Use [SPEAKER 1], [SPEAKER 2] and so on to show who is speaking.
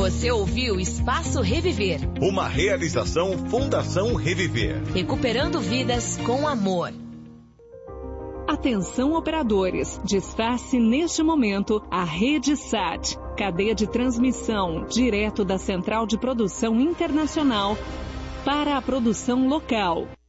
[SPEAKER 1] Você ouviu Espaço Reviver.
[SPEAKER 2] Uma realização Fundação Reviver.
[SPEAKER 1] Recuperando vidas com amor.
[SPEAKER 3] Atenção operadores, desface neste momento a Rede SAT, cadeia de transmissão direto da Central de Produção Internacional para a produção local.